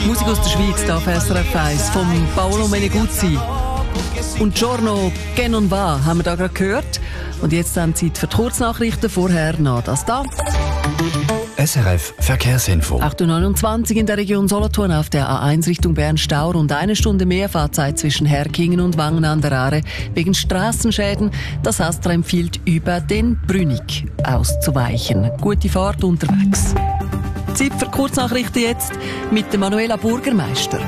Musik aus der Schweiz, da auf SRF 1, von Paolo Meneguzzi. Und Giorno che non va haben wir da gerade gehört. Und jetzt haben Zeit für die Kurznachrichten. Vorher noch das da. SRF Verkehrsinfo. 8.29 Uhr in der Region Solothurn auf der A1 Richtung Bern-Stau. Rund eine Stunde mehr Fahrzeit zwischen Herkingen und Wangen an der Aare wegen Strassenschäden. Das Astra empfiehlt, über den Brünig auszuweichen. Gute Fahrt unterwegs. Zeit für Kurznachrichten jetzt mit der Manuela Burgermeister.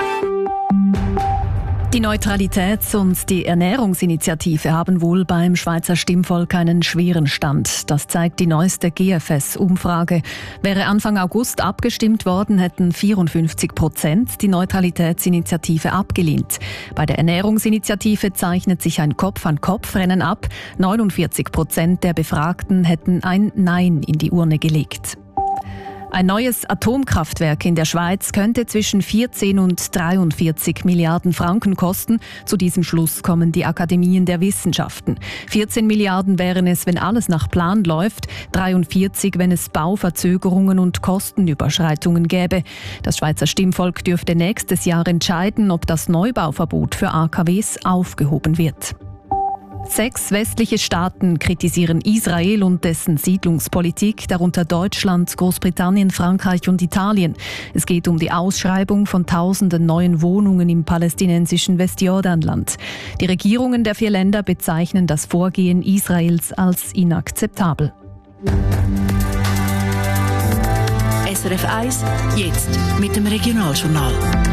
Die Neutralitäts- und die Ernährungsinitiative haben wohl beim Schweizer Stimmvolk einen schweren Stand. Das zeigt die neueste GFS-Umfrage. Wäre Anfang August abgestimmt worden, hätten 54% die Neutralitätsinitiative abgelehnt. Bei der Ernährungsinitiative zeichnet sich ein Kopf-an-Kopf-Rennen ab. 49% der Befragten hätten ein Nein in die Urne gelegt. Ein neues Atomkraftwerk in der Schweiz könnte zwischen 14 und 43 Milliarden Franken kosten. Zu diesem Schluss kommen die Akademien der Wissenschaften. 14 Milliarden wären es, wenn alles nach Plan läuft, 43, wenn es Bauverzögerungen und Kostenüberschreitungen gäbe. Das Schweizer Stimmvolk dürfte nächstes Jahr entscheiden, ob das Neubauverbot für AKWs aufgehoben wird. 6 westliche Staaten kritisieren Israel und dessen Siedlungspolitik, darunter Deutschland, Großbritannien, Frankreich und Italien. Es geht um die Ausschreibung von tausenden neuen Wohnungen im palästinensischen Westjordanland. Die Regierungen der 4 Länder bezeichnen das Vorgehen Israels als inakzeptabel. SRF 1, jetzt mit dem Regionaljournal.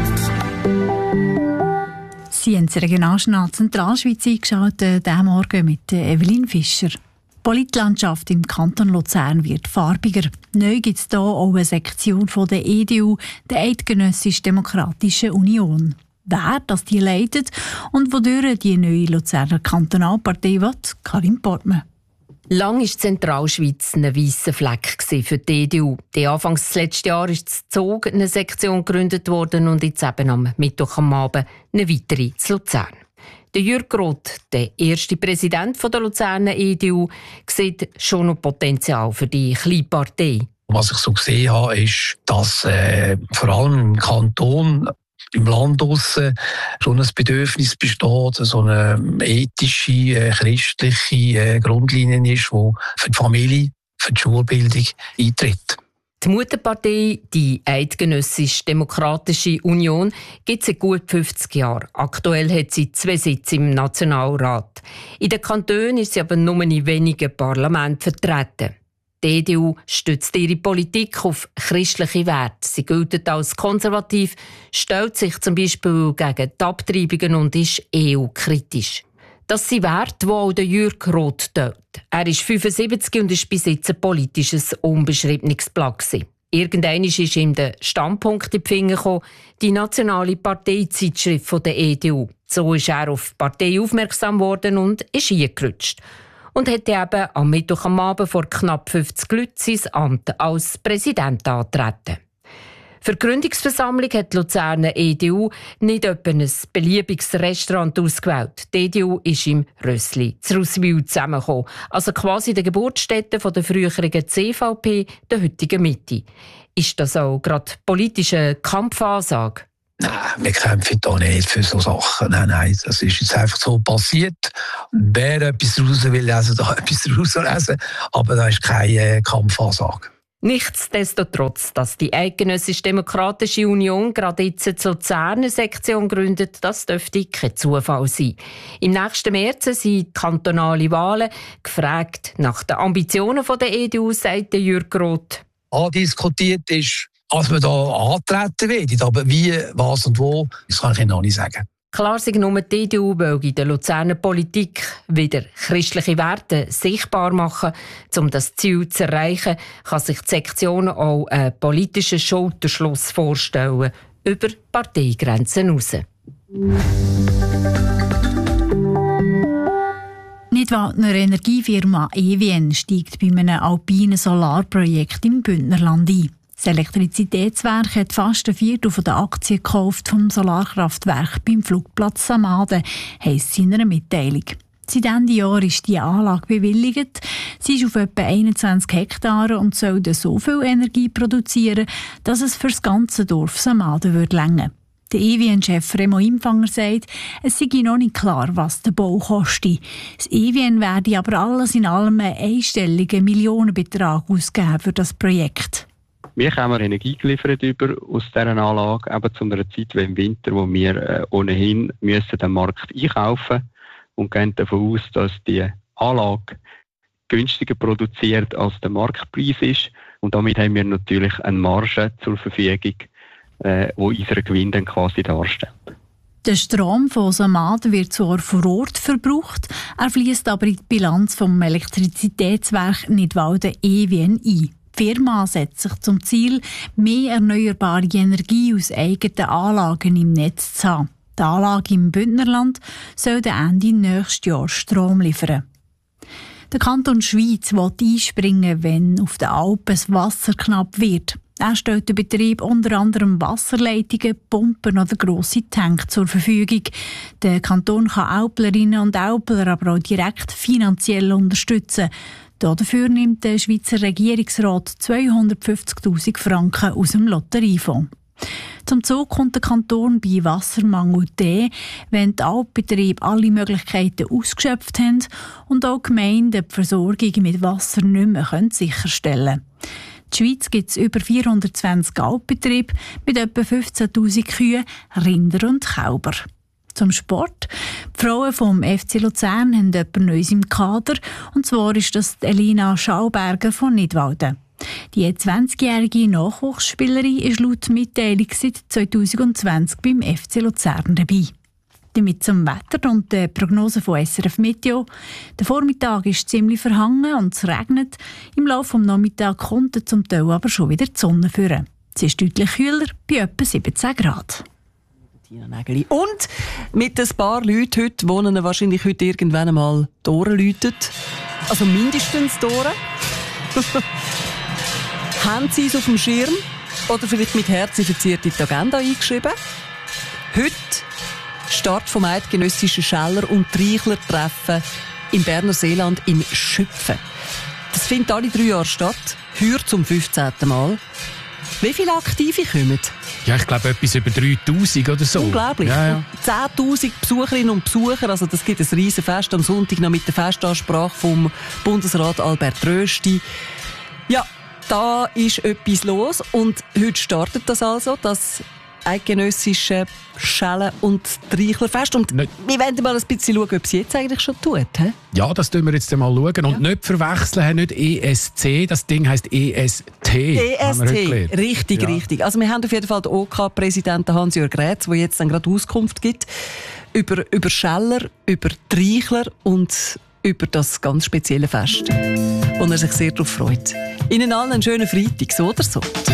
Sie haben das Regionaljournal Zentralschweiz eingeschaltet, diesen Morgen mit Evelyn Fischer. Die Politlandschaft im Kanton Luzern wird farbiger. Neu gibt es hier auch eine Sektion von der EDU, der Eidgenössisch-Demokratischen Union. Wer das die leitet und wodurch die neue Luzerner Kantonalpartei will, Karin Portmann. Lang war Zentralschweiz ein weisser Fleck für die EDU. Anfangs des letzten Jahres ist in Zug eine Sektion gegründet worden und jetzt eben am Mittwoch am Abend eine weitere in Luzern. Der Jürg Roth, der erste Präsident der Luzerner EDU, sieht schon noch Potenzial für die kleine Partei. Was ich so gesehen habe, ist, dass vor allem im Kanton, im Land draussen schon ein Bedürfnis besteht, so eine ethische, christliche Grundlinie ist, die für die Familie, für die Schulbildung eintritt. Die Mutterpartei, die Eidgenössisch-Demokratische Union, gibt es seit gut 50 Jahren. Aktuell hat sie 2 Sitze im Nationalrat. In den Kantonen ist sie aber nur in wenigen Parlamenten vertreten. Die EDU stützt ihre Politik auf christliche Werte. Sie gilt als konservativ, stellt sich zum Beispiel gegen die Abtreibungen und ist EU-kritisch. Das sind Werte, die auch Jürg Roth teilt. Er ist 75 und ist bis jetzt ein politisches, unbeschriebenes Blatt. Irgendwann ist ihm der Standpunkt in die Finger gekommen, die nationale Parteizeitschrift der EDU. So ist er auf die Partei aufmerksam geworden und ist eingerutscht. Und hat eben am Mittwoch am Abend vor knapp 50 Leuten sein Amt als Präsident angetreten. Für die Gründungsversammlung hat die Luzerner EDU nicht etwa ein beliebiges Restaurant ausgewählt. Die EDU ist im Rössli zu Russwil zusammengekommen, also quasi der Geburtsstätte der früheren CVP, der heutigen Mitte. Ist das auch gerade politische Kampfansage? Nein, wir kämpfen da nicht für so Sachen. Nein, das ist jetzt einfach so passiert. Wer etwas raus will lesen, da etwas rauslesen. Aber da ist keine Kampfansage. Nichtsdestotrotz, dass die Eidgenössisch-Demokratische Union gerade jetzt zur Luzerner Sektion gründet, das dürfte kein Zufall sein. Im nächsten März sind kantonale Wahlen. Gefragt nach den Ambitionen der EDU, sagt Jürg Roth. Andiskutiert ist, als man da antreten will. Aber wie, was und wo, das kann ich Ihnen noch nicht sagen. Klar sei nur, die EDU will in der Luzerner Politik wieder christliche Werte sichtbar machen. Um das Ziel zu erreichen, kann sich die Sektion auch einen politischen Schulterschluss vorstellen, über Parteigrenzen hinaus. Nidwaldner Energiefirma EWN steigt bei einem alpinen Solarprojekt im Bündnerland ein. Das Elektrizitätswerk hat fast 1/4 der Aktien gekauft vom Solarkraftwerk beim Flugplatz Samaden, heisst es in einer Mitteilung. Seit Ende Jahr ist die Anlage bewilligt. Sie ist auf etwa 21 Hektaren und soll so viel Energie produzieren, dass es für das ganze Dorf Samaden reichen würde. Der EWN-Chef Remo Impfanger sagt, es sei noch nicht klar, was der Bau kostet. Das EWN werde aber alles in allem einen einstelligen Millionenbetrag ausgeben für das Projekt. Wir haben Energie geliefert aus dieser Anlage, eben zu einer Zeit wie im Winter, wo wir ohnehin müssen den Markt einkaufen müssen. Und gehen davon aus, dass die Anlage günstiger produziert als der Marktpreis ist. Und damit haben wir natürlich eine Marge zur Verfügung, die unseren Gewinn dann quasi darstellt. Der Strom von Samaden wird zwar vor Ort verbraucht, er fließt aber in die Bilanz vom Elektrizitätswerk Nidwalden EWN ein. Die Firma setzt sich zum Ziel, mehr erneuerbare Energie aus eigenen Anlagen im Netz zu haben. Die Anlage im Bündnerland soll Ende nächstes Jahr Strom liefern. Der Kanton Schwyz will einspringen, wenn auf den Alpen das Wasser knapp wird. Er stellt dem Betrieb unter anderem Wasserleitungen, Pumpen oder grosse Tanks zur Verfügung. Der Kanton kann Alplerinnen und Alpler aber auch direkt finanziell unterstützen. Dafür nimmt der Schweizer Regierungsrat 250'000 Franken aus dem Lotteriefonds. Zum Zug kommt der Kanton bei Wassermangel dann, wenn die Alpbetriebe alle Möglichkeiten ausgeschöpft haben und auch Gemeinden die Versorgung mit Wasser nicht mehr sicherstellen können. In der Schweiz gibt es über 420 Alpbetriebe mit etwa 15'000 Kühen, Rinder und Kälber. Zum Sport. Die Frauen vom FC Luzern haben etwas Neues im Kader, und zwar ist das Elina Schauberger von Nidwalden. Die 20-jährige Nachwuchsspielerin ist laut Mitteilung seit 2020 beim FC Luzern dabei. Damit zum Wetter und der Prognose von SRF Meteo. Der Vormittag ist ziemlich verhangen und es regnet. Im Laufe des Nachmittags kommt zum Teil aber schon wieder die Sonne führen. Es ist deutlich kühler, bei etwa 17 Grad. Und mit ein paar Leuten heute wohnen wahrscheinlich heute irgendwann einmal die Ohren läuten. Also mindestens die Ohren. Haben Sie es auf dem Schirm oder vielleicht mit Herzen verziert in die Agenda eingeschrieben? Heute Start vom eidgenössischen Scheller- und Treichler-Treffen im Berner Seeland in Schüpfen. Das findet alle 3 Jahre statt, heuer zum 15. Mal. Wie viele Aktive kommen? Ja, ich glaube etwas über 3'000 oder so. Unglaublich. Ja. 10'000 Besucherinnen und Besucher, also das gibt ein riesen Fest am Sonntag noch mit der Festansprache vom Bundesrat Albert Rösti. Ja, da ist etwas los und heute startet das also, das eidgenössische Schellen- und Treichlerfest. Und wir wollen mal ein bisschen schauen, ob es jetzt eigentlich schon tut. He? Ja, das tun wir jetzt einmal schauen. Und nicht verwechseln, nicht ESC, das Ding heisst EST. EST, richtig, richtig. Also wir haben auf jeden Fall den OK-Präsidenten Hans-Jörg Rätz, der jetzt dann gerade Auskunft gibt über Scheller, über Treichler und über das ganz spezielle Fest, wo er sich sehr darauf freut. Ihnen allen einen schönen Freitag, so oder so.